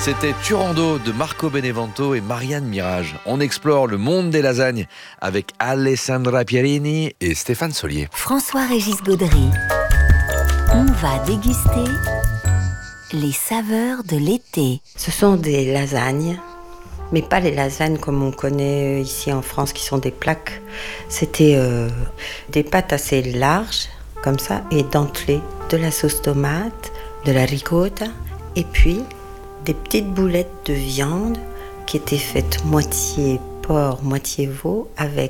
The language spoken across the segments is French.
C'était Turando de Marco Benevento et Marianne Mirage. On explore le monde des lasagnes avec Alessandra Pierini et Stéphane Solier. François-Régis Gaudry. On va déguster les saveurs de l'été. Ce sont des lasagnes, mais pas les lasagnes comme on connaît ici en France, qui sont des plaques. C'était des pâtes assez larges, comme ça, et dentelées, de la sauce tomate, de la ricotta, et puis des petites boulettes de viande qui étaient faites moitié porc, moitié veau, avec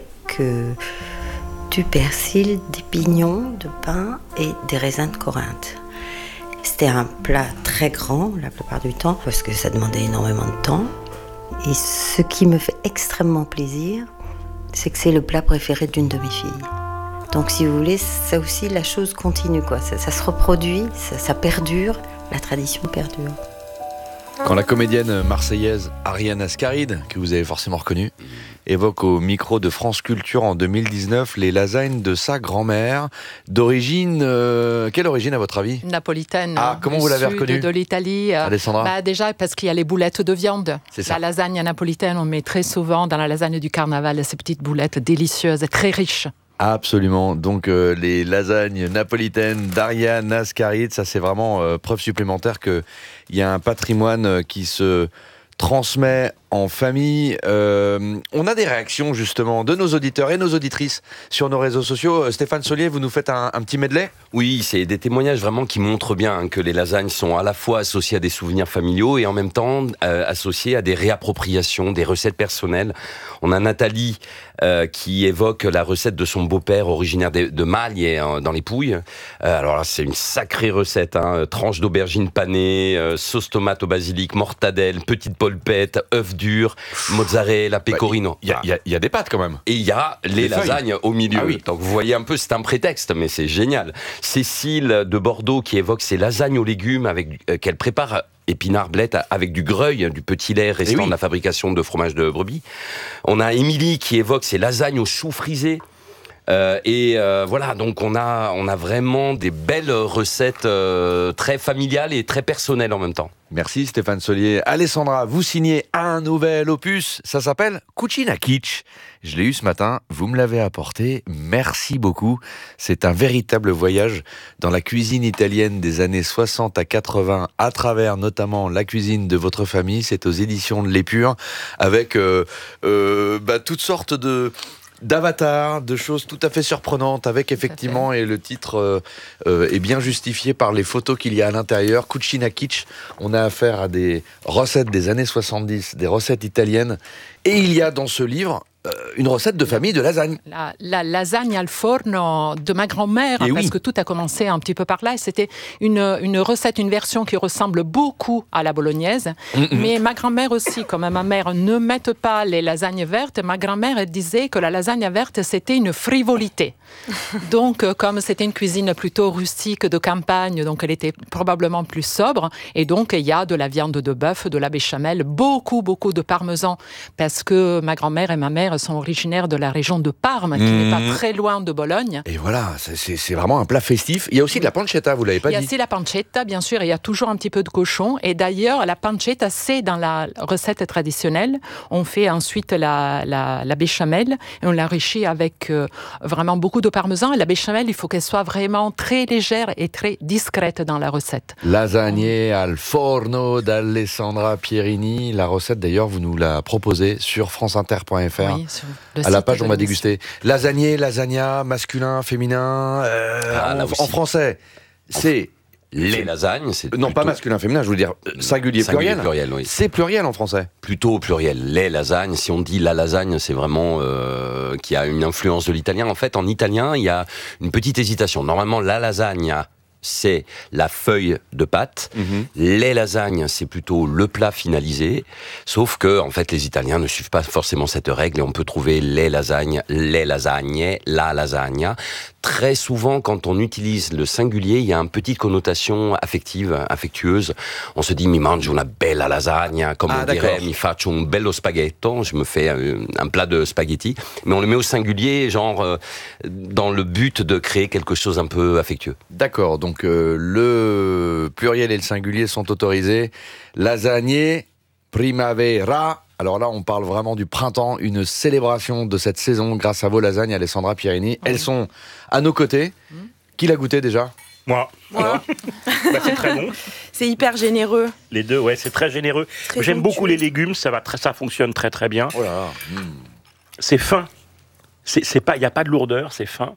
du persil, des pignons de pain et des raisins de Corinthe. C'était un plat très grand la plupart du temps parce que ça demandait énormément de temps. Et ce qui me fait extrêmement plaisir, c'est que c'est le plat préféré d'une de mes filles. Donc si vous voulez, ça aussi la chose continue, quoi. Ça se reproduit, ça perdure, la tradition perdure. Quand la comédienne marseillaise Ariane Ascaride, que vous avez forcément reconnue, évoque au micro de France Culture en 2019 les lasagnes de sa grand-mère, d'origine... quelle origine à votre avis ? Napolitaine. Ah, comment vous l'avez reconnue ? De l'Italie. Alessandra ? Déjà parce qu'il y a les boulettes de viande. C'est ça. La lasagne napolitaine, on met très souvent dans la lasagne du carnaval ces petites boulettes délicieuses et très riches. Absolument, donc les lasagnes napolitaines d'Ariane Ascaride, ça c'est vraiment preuve supplémentaire qu'il y a un patrimoine qui se transmet en famille. On a des réactions justement de nos auditeurs et nos auditrices sur nos réseaux sociaux. Stéphane Solier, vous nous faites un petit medley ? Oui, c'est des témoignages vraiment qui montrent bien que les lasagnes sont à la fois associées à des souvenirs familiaux et en même temps associées à des réappropriations, des recettes personnelles. On a Nathalie qui évoque la recette de son beau-père originaire de Magne dans les Pouilles. Alors là, c'est une sacrée recette, hein. Tranche d'aubergine panée, sauce tomate au basilic, mortadelle, petite polpette, œufs durs, mozzarella, pecorino. Il y a des pâtes quand même. Et il y a les lasagnes au milieu. Ah oui. Donc vous voyez un peu, c'est un prétexte, mais c'est génial. Cécile de Bordeaux qui évoque ses lasagnes aux légumes qu'elle prépare épinards blettes avec du greuil, du petit lait restant de la fabrication de fromage de brebis. On a Émilie qui évoque ses lasagnes aux choux frisés. Voilà, donc on a vraiment des belles recettes très familiales et très personnelles en même temps. Merci Stéphane Solier. Alessandra, vous signez un nouvel opus, ça s'appelle Cucina Kitsch. Je l'ai eu ce matin, vous me l'avez apporté, merci beaucoup. C'est un véritable voyage dans la cuisine italienne des années 60 à 80, à travers notamment la cuisine de votre famille. C'est aux éditions de l'Épure, avec toutes sortes d'avatars, de choses tout à fait surprenantes, avec effectivement, et le titre est bien justifié par les photos qu'il y a à l'intérieur. Cucina Kitsch, on a affaire à des recettes des années 70, des recettes italiennes, et il y a dans ce livre une recette de famille de lasagne. La lasagne al forno de ma grand-mère, parce que tout a commencé un petit peu par là. C'était une recette, une version qui ressemble beaucoup à la bolognaise. Mais ma grand-mère aussi, comme ma mère, ne mettent pas les lasagnes vertes. Ma grand-mère disait que la lasagne verte, c'était une frivolité. Donc, comme c'était une cuisine plutôt rustique de campagne, donc elle était probablement plus sobre. Et donc, il y a de la viande de bœuf, de la béchamel, beaucoup de parmesan, parce que ma grand-mère et ma mère sont originaires de la région de Parme, qui n'est pas très loin de Bologne. Et voilà, c'est vraiment un plat festif. Il y a aussi de la pancetta, vous l'avez pas dit. Il y a aussi la pancetta, bien sûr, et il y a toujours un petit peu de cochon. Et d'ailleurs, la pancetta, c'est dans la recette traditionnelle. On fait ensuite la béchamel et on l'enrichit avec vraiment beaucoup de parmesan. Et la béchamel, il faut qu'elle soit vraiment très légère et très discrète dans la recette. Lasagne al forno d'Alessandra Pierini. La recette, d'ailleurs, vous nous la proposez sur franceinter.fr. Oui, à la page, on va déguster. Lasagne, lasagna, masculin, féminin, en français, c'est... Les lasagnes, c'est non, plutôt... pas masculin, féminin, je veux dire singulier, pluriel. Oui. C'est pluriel en français. Plutôt pluriel. Les lasagnes, si on dit la lasagne, c'est vraiment qui a une influence de l'italien. En fait, en italien, il y a une petite hésitation. Normalement, la lasagna, c'est la feuille de pâte. Les lasagnes, c'est plutôt le plat finalisé. Sauf que, en fait, les Italiens ne suivent pas forcément cette règle et on peut trouver les lasagnes, la lasagna. Très souvent, quand on utilise le singulier, il y a une petite connotation affectueuse. On se dit, mi mangio una bella lasagna, comme on dirait, mi faccio un bello spaghetto, je me fais un plat de spaghetti. Mais on le met au singulier, genre, dans le but de créer quelque chose un peu affectueux. D'accord, donc Donc le pluriel et le singulier sont autorisés. Lasagne, primavera. Alors là, on parle vraiment du printemps, une célébration de cette saison grâce à vos lasagnes, Alessandra Pierini. Elles sont à nos côtés. Qui l'a goûté déjà ? Moi. C'est très bon. C'est hyper généreux. Les deux, ouais, c'est très généreux. Très J'aime onctueux. beaucoup les légumes, ça fonctionne très très bien. Oh là là. C'est fin. Il n'y a pas de lourdeur, c'est fin.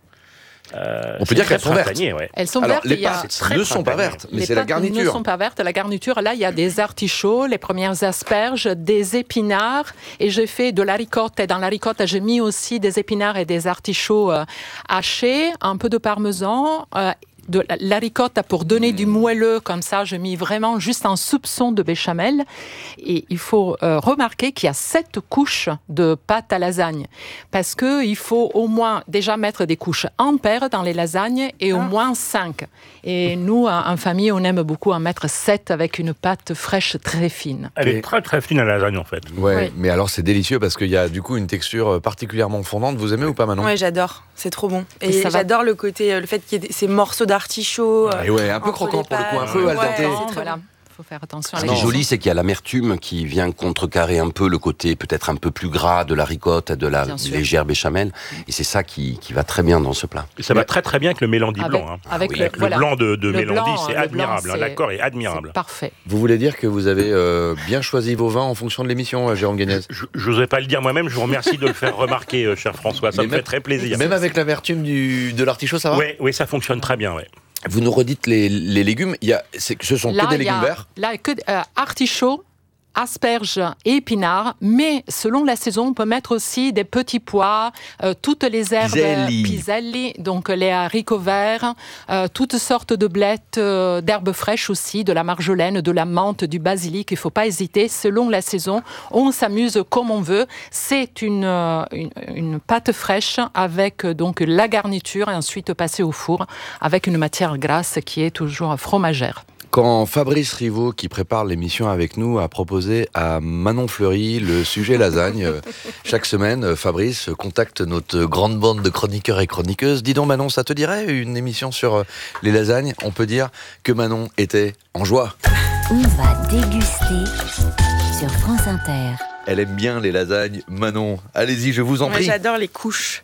On peut dire qu'elles sont vertes. Ouais. Elles sont Alors, vertes. les pâtes ne sont pas vertes, mais c'est la Les pâtes ne garniture. sont pas vertes. La garniture, là, il y a des artichauts, les premières asperges, des épinards. Et j'ai fait de la ricotta. Et dans la ricotta, j'ai mis aussi des épinards et des artichauts hachés, un peu de parmesan. De la ricotta pour donner du moelleux, comme ça, j'ai mis vraiment juste un soupçon de béchamel. Et il faut remarquer qu'il y a 7 couches de pâte à lasagne. Parce qu'il faut au moins déjà mettre des couches impaires dans les lasagnes et au moins 5. Et nous, en famille, on aime beaucoup en mettre 7 avec une pâte fraîche très fine. Elle est très très fine à la lasagne en fait. Ouais, Oui. mais alors c'est délicieux parce qu'il y a du coup une texture particulièrement fondante. Vous aimez ou pas, Manon ? Ouais, j'adore. C'est trop bon. Et Et ça va- j'adore le côté, le fait qu'il y ait ces morceaux d'artichaut. Et ouais, un peu entre croquant les pour le coup, un pâtes. peu al dente. Ouais, c'est très Voilà. bon. Faut faire attention à Ce la qui est non. joli, c'est qu'il y a l'amertume qui vient contrecarrer un peu le côté peut-être un peu plus gras de la ricotta, de la Bien sûr. légère béchamel. Et c'est ça qui va très bien dans ce plat. Et ça va très très bien avec le mélandi Avec- blanc. Hein. avec oui, le, Le blanc de mélandi, c'est le admirable. blanc, L'accord est admirable. c'est parfait. Vous voulez dire que vous avez bien choisi vos vins en fonction de l'émission, Jérôme Gagnès ? Je n'osais pas le dire moi-même, je vous remercie de le faire remarquer, cher François, ça Mais me même- fait très plaisir. Même avec l'amertume de l'artichaut, ça va ? Oui, ça fonctionne très bien. Ouais. Vous nous redites les légumes. Ce sont que des légumes verts ? Là, que artichaut, asperges et épinards, mais selon la saison, on peut mettre aussi des petits pois, toutes les herbes, piselli, donc les haricots verts, toutes sortes de blettes, d'herbes fraîches aussi, de la marjolaine, de la menthe, du basilic. Il ne faut pas hésiter, selon la saison, on s'amuse comme on veut. C'est une pâte fraîche avec donc la garniture et ensuite passée au four avec une matière grasse qui est toujours fromagère. Quand Fabrice Rivaud, qui prépare l'émission avec nous, a proposé à Manon Fleury le sujet lasagne, chaque semaine, Fabrice contacte notre grande bande de chroniqueurs et chroniqueuses. Dis donc Manon, ça te dirait une émission sur les lasagnes ? On peut dire que Manon était en joie. On va déguster sur France Inter. Elle aime bien les lasagnes. Manon, allez-y, je vous en Moi, prie. j'adore les couches.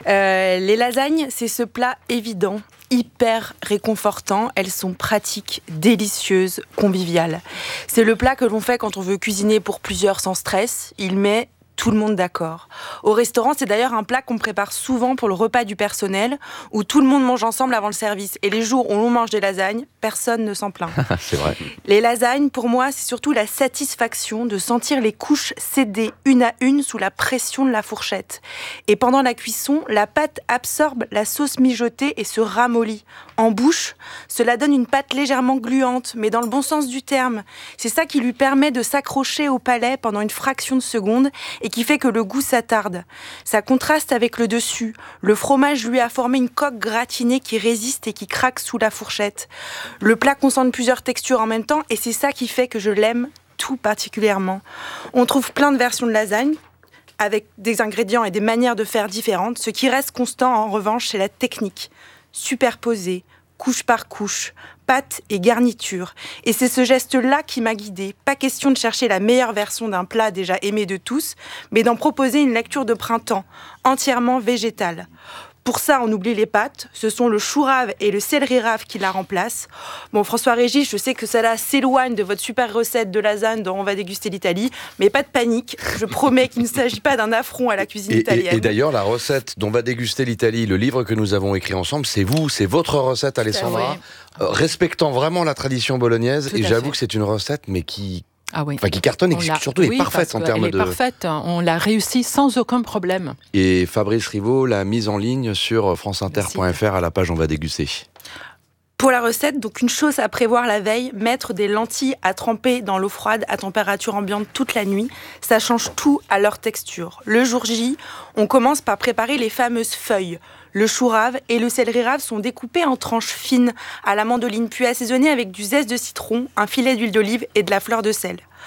Les lasagnes, c'est ce plat évident, hyper réconfortant. Elles sont pratiques, délicieuses, conviviales. C'est le plat que l'on fait quand on veut cuisiner pour plusieurs sans stress. Il met tout le monde d'accord. Au restaurant, c'est d'ailleurs un plat qu'on prépare souvent pour le repas du personnel, où tout le monde mange ensemble avant le service. Et les jours où l'on mange des lasagnes, personne ne s'en plaint. C'est vrai. Les lasagnes, pour moi, c'est surtout la satisfaction de sentir les couches céder une à une sous la pression de la fourchette. Et pendant la cuisson, la pâte absorbe la sauce mijotée et se ramollit. En bouche, cela donne une pâte légèrement gluante, mais dans le bon sens du terme. C'est ça qui lui permet de s'accrocher au palais pendant une fraction de seconde et qui fait que le goût s'attarde. Ça contraste avec le dessus. Le fromage lui a formé une coque gratinée qui résiste et qui craque sous la fourchette. Le plat concentre plusieurs textures en même temps et c'est ça qui fait que je l'aime tout particulièrement. On trouve plein de versions de lasagne avec des ingrédients et des manières de faire différentes. Ce qui reste constant en revanche, c'est la technique. Superposée, couche par couche, pâte et garniture. Et c'est ce geste-là qui m'a guidée. Pas question de chercher la meilleure version d'un plat déjà aimé de tous, mais d'en proposer une lecture de printemps, entièrement végétale. Pour ça, on oublie les pâtes. Ce sont le chou rave et le céleri rave qui la remplacent. Bon, François-Régis, je sais que cela s'éloigne de votre super recette de lasagne dont on va déguster l'Italie, mais pas de panique. Je promets qu'il ne s'agit pas d'un affront à la cuisine italienne. Et d'ailleurs, la recette dont va déguster l'Italie, le livre que nous avons écrit ensemble, c'est votre recette, Alessandra, respectant vraiment la tradition bolognaise. Tout Et à j'avoue fait. que c'est une recette, mais qui cartonne et qui surtout est parfaite parce en que termes elle de... est parfaite, on l'a réussi sans aucun problème. Et Fabrice Rivaud l'a mise en ligne sur franceinter.fr à la page On va déguster. Pour la recette, donc une chose à prévoir la veille, mettre des lentilles à tremper dans l'eau froide à température ambiante toute la nuit. Ça change tout à leur texture. Le jour J, on commence par préparer les fameuses feuilles. Le chou rave et le céleri rave sont découpés en tranches fines à la mandoline, puis assaisonnés avec du zeste de citron, un filet d'huile d'olive et de la fleur de sel.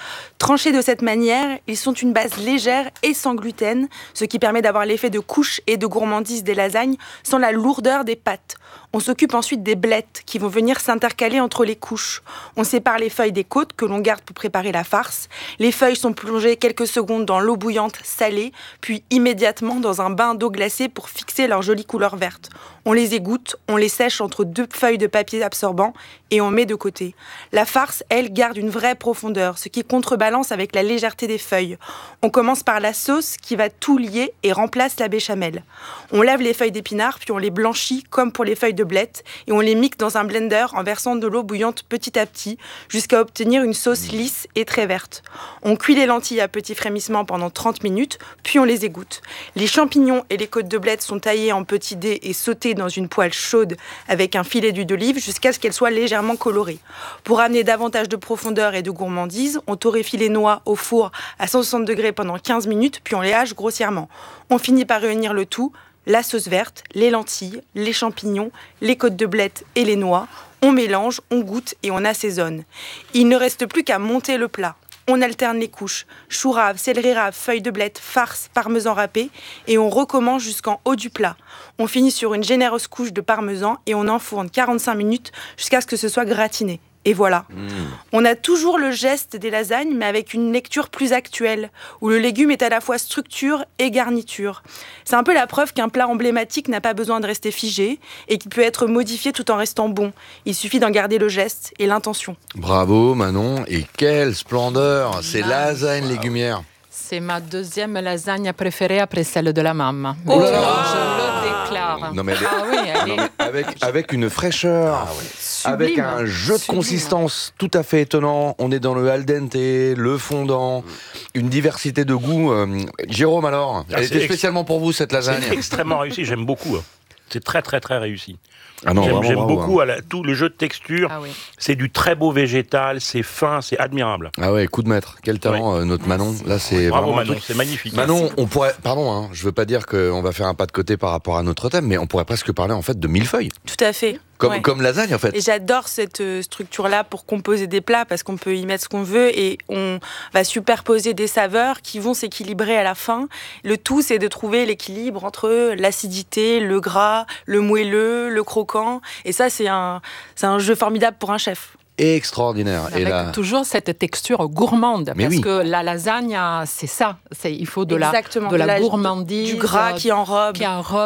Tranchés de cette manière, ils sont une base légère et sans gluten, ce qui permet d'avoir l'effet de couche et de gourmandise des lasagnes sans la lourdeur des pâtes. On s'occupe ensuite des blettes qui vont venir s'intercaler entre les couches. On sépare les feuilles des côtes que l'on garde pour préparer la farce. Les feuilles sont plongées quelques secondes dans l'eau bouillante salée, puis immédiatement dans un bain d'eau glacée pour fixer leur jolie couleur verte. On les égoutte, on les sèche entre 2 feuilles de papier absorbant et on met de côté. La farce, elle, garde une vraie profondeur, ce qui contrebalance avec la légèreté des feuilles. On commence par la sauce qui va tout lier et remplace la béchamel. On lave les feuilles d'épinards, puis on les blanchit comme pour les feuilles de blettes et on les mixe dans un blender en versant de l'eau bouillante petit à petit jusqu'à obtenir une sauce lisse et très verte. On cuit les lentilles à petit frémissement pendant 30 minutes, puis on les égoutte. Les champignons et les côtes de blettes sont taillées en petits dés et sautés dans une poêle chaude avec un filet d'huile d'olive jusqu'à ce qu'elles soient légèrement colorées. Pour amener davantage de profondeur et de gourmandise, on torréfie les noix au four à 160 degrés pendant 15 minutes, puis on les hache grossièrement. On finit par réunir le tout, la sauce verte, les lentilles, les champignons, les côtes de blettes et les noix. On mélange, on goûte et on assaisonne. Il ne reste plus qu'à monter le plat. On alterne les couches, chou rave, céleri rave, feuilles de blettes, farce, parmesan râpé et on recommence jusqu'en haut du plat. On finit sur une généreuse couche de parmesan et on enfourne 45 minutes jusqu'à ce que ce soit gratiné. Et voilà. On a toujours le geste des lasagnes, mais avec une lecture plus actuelle, où le légume est à la fois structure et garniture. C'est un peu la preuve qu'un plat emblématique n'a pas besoin de rester figé et qu'il peut être modifié tout en restant bon. Il suffit d'en garder le geste et l'intention. Bravo Manon, et quelle splendeur! C'est lasagne légumière. C'est ma deuxième lasagne préférée après celle de la maman. Oh là là. Je le déclare. Non, mais elle est... avec une fraîcheur, avec un jeu de consistance tout à fait étonnant. On est dans le al dente, le fondant, une diversité de goûts. Jérôme alors, elle était spécialement pour vous cette lasagne? C'est extrêmement réussi, j'aime beaucoup. C'est très très très réussi. Ah non, j'aime beaucoup tout le jeu de texture. Ah oui. C'est du très beau végétal, c'est fin, c'est admirable. Ah ouais, coup de maître. Quel talent, notre Manon. Là, c'est bravo vraiment Manon, c'est magnifique. Manon, on pourrait, pardon, je veux pas dire qu'on va faire un pas de côté par rapport à notre thème, mais on pourrait presque parler en fait de millefeuille. Tout à fait. Comme lasagne en fait. Et j'adore cette structure-là pour composer des plats parce qu'on peut y mettre ce qu'on veut et on va superposer des saveurs qui vont s'équilibrer à la fin. Le tout, c'est de trouver l'équilibre entre l'acidité, le gras, le moelleux, le croquant. Et ça, c'est un jeu formidable pour un chef. Extraordinaire. Avec toujours cette texture gourmande, mais parce oui. que la lasagne, c'est ça. Il faut de la gourmandise, du gras qui enrobe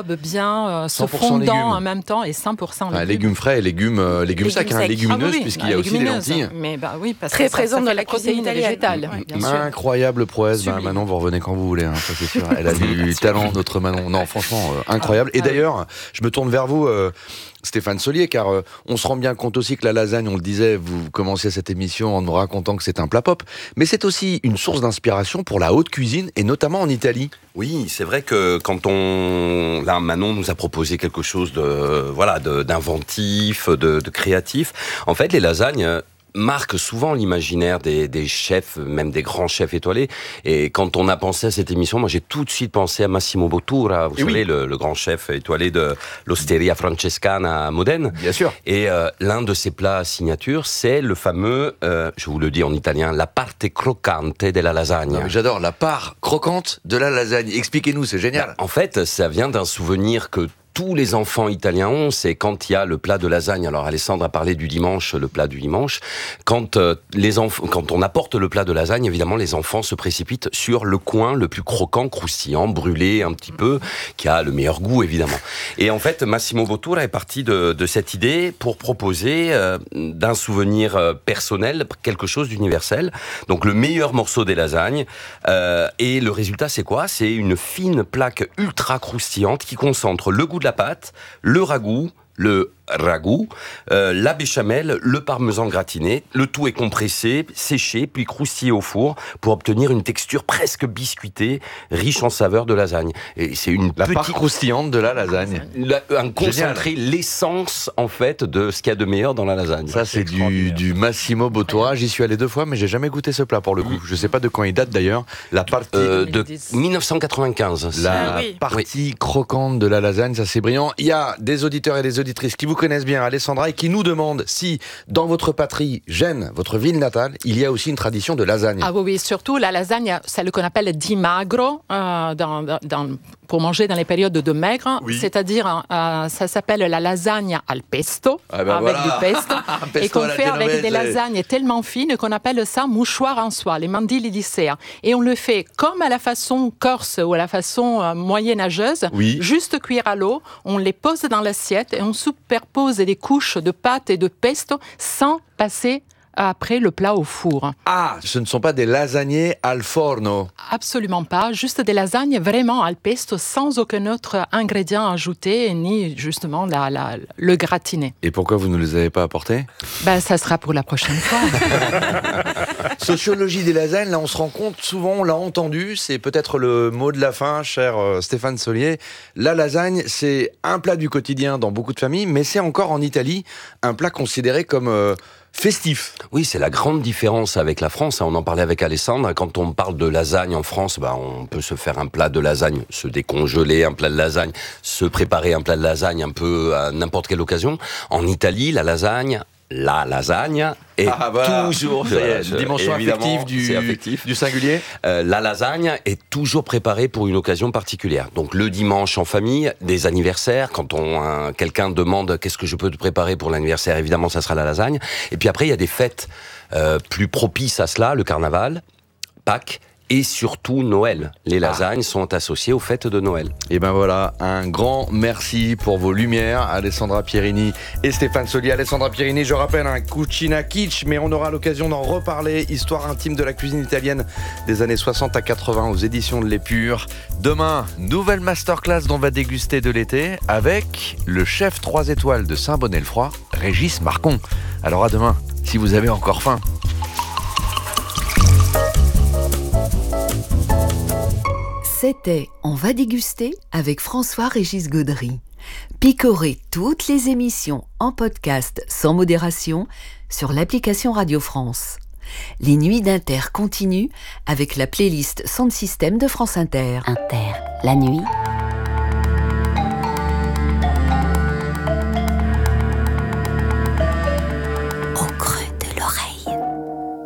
bien, ce fondant légumes. En même temps et 100% légumes. Légumes frais et légumes secs, légumineuses, puisqu'il y a aussi les lentilles. Mais oui, parce très que présente dans la cuisine végétale. Incroyable prouesse. Manon, vous revenez quand vous voulez, ça c'est sûr. Elle a du talent, notre Manon. Non, franchement, incroyable. Et d'ailleurs, je me tourne vers vous, Stéphane Solier, car on se rend bien compte aussi que la lasagne, on le disait, vous commenciez cette émission en nous racontant que c'est un plat pop, mais c'est aussi une source d'inspiration pour la haute cuisine, et notamment en Italie. Oui, c'est vrai que là, Manon nous a proposé quelque chose d'inventif, de créatif. En fait, les lasagnes marque souvent l'imaginaire des chefs, même des grands chefs étoilés. Et quand on a pensé à cette émission, moi j'ai tout de suite pensé à Massimo Bottura, vous savez, le grand chef étoilé de l'Osteria Francescana à Modène. Bien sûr. Et l'un de ses plats signature, c'est le fameux, je vous le dis en italien, la parte croccante della lasagna. J'adore, la part croquante de la lasagne. Expliquez-nous, c'est génial. En fait, ça vient d'un souvenir que tous les enfants italiens ont, c'est quand il y a le plat de lasagne. Alors Alessandre a parlé du dimanche, le plat du dimanche. Quand on apporte le plat de lasagne, évidemment, les enfants se précipitent sur le coin le plus croquant, croustillant, brûlé un petit peu, qui a le meilleur goût, évidemment. Et en fait, Massimo Bottura est parti de cette idée pour proposer d'un souvenir personnel quelque chose d'universel. Donc le meilleur morceau des lasagnes. Et le résultat, c'est quoi? C'est une fine plaque ultra croustillante qui concentre le goût de la pâte, le ragoût, la béchamel, le parmesan gratiné. Le tout est compressé, séché, puis croustillé au four pour obtenir une texture presque biscuitée, riche en saveurs de lasagne. Et c'est la part croustillante de la lasagne. Un concentré, l'essence en fait de ce qu'il y a de meilleur dans la lasagne. Ça c'est du Massimo Bottura. J'y suis allé 2 fois, mais j'ai jamais goûté ce plat pour le coup. Je sais pas de quand il date d'ailleurs. La partie de 1995. La partie croquante de la lasagne, ça c'est brillant. Il y a des auditeurs et des auditrices qui vous connaissent bien, Alessandra, et qui nous demandent si, dans votre patrie, Gênes, votre ville natale, il y a aussi une tradition de lasagne. Ah oui, surtout la lasagne, c'est qu'on appelle di magro, pour manger dans les périodes de maigre, c'est-à-dire ça s'appelle la lasagne al pesto, avec du pesto, et qu'on fait avec des lasagnes tellement fines qu'on appelle ça mouchoir en soie, les mandili di sea. Et on le fait comme à la façon corse ou à la façon moyenâgeuse, juste cuire à l'eau, on les pose dans l'assiette et on superpose des couches de pâte et de pesto sans passer après le plat au four. Ah, ce ne sont pas des lasagnés al forno. Absolument pas, juste des lasagnes vraiment al pesto sans aucun autre ingrédient ajouté, ni justement le gratiné. Et pourquoi vous ne les avez pas apportés ? Ça sera pour la prochaine fois. Sociologie des lasagnes, là on se rend compte, souvent on l'a entendu, c'est peut-être le mot de la fin, cher Stéphane Solier. La lasagne, c'est un plat du quotidien dans beaucoup de familles, mais c'est encore en Italie un plat considéré comme festif. Oui, c'est la grande différence avec la France. On en parlait avec Alessandre. Quand on parle de lasagne en France, on peut se faire un plat de lasagne, se décongeler un plat de lasagne, se préparer un plat de lasagne un peu à n'importe quelle occasion. En Italie, la lasagne est toujours... dimension affective du singulier. La lasagne est toujours préparée pour une occasion particulière. Donc le dimanche en famille, des anniversaires, quand quelqu'un demande qu'est-ce que je peux te préparer pour l'anniversaire, évidemment ça sera la lasagne. Et puis après il y a des fêtes plus propices à cela, le carnaval, Pâques, et surtout Noël. Les lasagnes sont associées aux fêtes de Noël. Et ben voilà, un grand merci pour vos lumières, Alessandra Pierini et Stéphane Solier. Alessandra Pierini, je rappelle, un Cucina Kitsch, mais on aura l'occasion d'en reparler. Histoire intime de la cuisine italienne des années 60 à 80 aux éditions de l'Épure. Demain, nouvelle masterclass dont on va déguster de l'été avec le chef 3 étoiles de Saint-Bonnet-le-Froid, Régis Marcon. Alors à demain, si vous avez encore faim. C'était On va déguster avec François-Régis Gaudry. Picorez toutes les émissions en podcast sans modération sur l'application Radio France. Les nuits d'Inter continuent avec la playlist Sound System de France Inter. Inter, la nuit,